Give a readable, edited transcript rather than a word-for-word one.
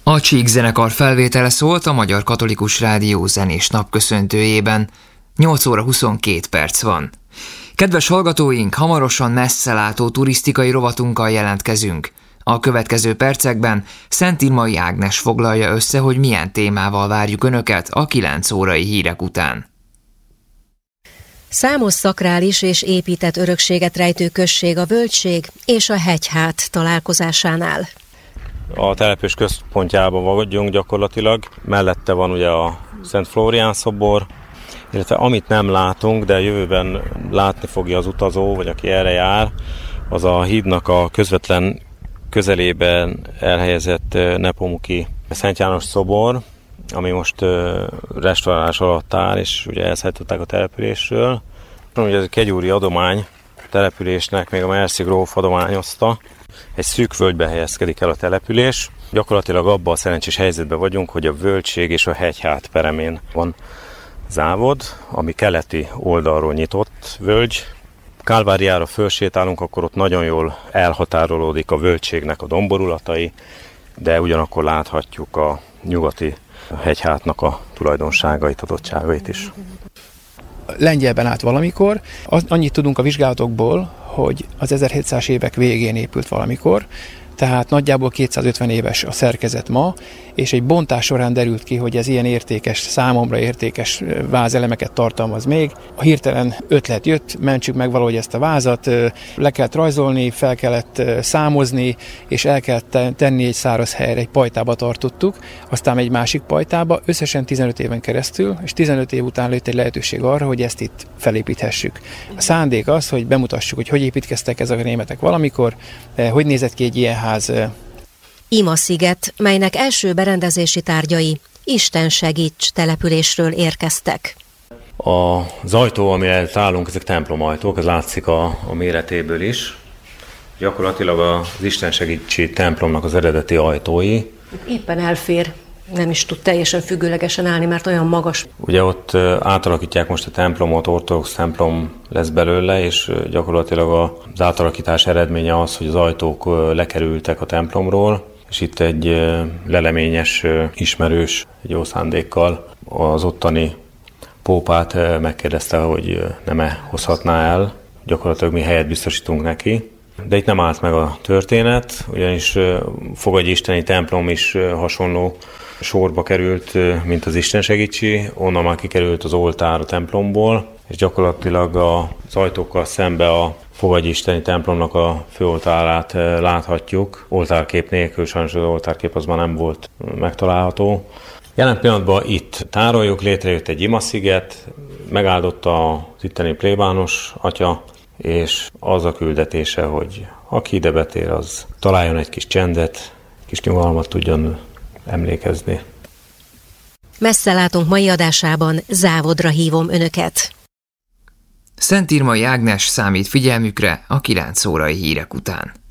A Csík zenekar felvétele szólt a Magyar Katolikus Rádió zenés napköszöntőjében. 8 óra 22 perc van. Kedves hallgatóink, hamarosan messzelátó turisztikai rovatunkkal jelentkezünk. A következő percekben Szent Irmai Ágnes foglalja össze, hogy milyen témával várjuk Önöket a 9 órai hírek után. Számos szakrális és épített örökséget rejtő község a Völgység és a Hegyhát találkozásánál. A település központjában vagyunk gyakorlatilag, mellette van ugye a Szent Flórián szobor, illetve amit nem látunk, de jövőben látni fogja az utazó, vagy aki erre jár, az a hídnak a közvetlen közelében elhelyezett Nepomuki Szent János szobor, ami most restaurálás alatt áll, és ugye elszállították a településről. Ugye ez a kegyúri adomány a településnek még a Merci gróf adományozta. Egy szűk völgybe helyezkedik el a település. Gyakorlatilag abban a szerencsés helyzetben vagyunk, hogy a Völgység és a Hegyhát peremén van závod, ami keleti oldalról nyitott völgy. Kálváriára fölsétálunk, akkor ott nagyon jól elhatárolódik a Völgységnek a domborulatai, de ugyanakkor láthatjuk a nyugati Hegyhátnak a tulajdonságait, adottságait is. Lengyelben állt valamikor. Annyit tudunk a vizsgálatokból, hogy az 1700-as évek végén épült valamikor, tehát nagyjából 250 éves a szerkezet ma, és egy bontás során derült ki, hogy ez ilyen értékes, számomra értékes vázelemeket tartalmaz még. A hirtelen ötlet jött, mentsük meg valahogy ezt a vázat, le kellett rajzolni, fel kellett számozni, és el kellett tenni egy száraz helyre, egy pajtába tartottuk, aztán egy másik pajtába, összesen 15 éven keresztül, és 15 év után lőtt egy lehetőség arra, hogy ezt itt felépíthessük. A szándék az, hogy bemutassuk, hogy építkeztek ezek a németek valamikor, hogy nézett ki egy ilyen ház. Ima-sziget, melynek első berendezési tárgyai Isten segíts településről érkeztek. Az ajtó, ami előtt állunk, ezek templomajtók, ez látszik a méretéből is. Gyakorlatilag az Isten segítsi templomnak az eredeti ajtói. Éppen elfér, nem is tud teljesen függőlegesen állni, mert olyan magas. Ugye ott átalakítják most a templomot, ortodox templom lesz belőle, és gyakorlatilag az átalakítás eredménye az, hogy az ajtók lekerültek a templomról, és itt egy leleményes ismerős, egy jó szándékkal az ottani pópát megkérdezte, hogy nem-e hozhatná el. Gyakorlatilag mi helyet biztosítunk neki. De itt nem állt meg a történet, ugyanis Fogadj isteni templom is hasonló sorba került, mint az Isten segítsi, onnan már kikerült az oltár a templomból, és gyakorlatilag az ajtókkal szembe a Fogadj isteni templomnak a főoltárát láthatjuk. Oltárkép nélkül, sajnos az oltárkép az már nem volt megtalálható. Jelen pillanatban itt tároljuk, létrejött egy imasziget, megáldotta az itteni plébános atya, és az a küldetése, hogy aki ide betér, az találjon egy kis csendet, kis nyugalmat tudjon emlékezni. Messze látunk mai adásában, závodra hívom Önöket. Szent Irmai Ágnes számít figyelmükre a 9 órai hírek után.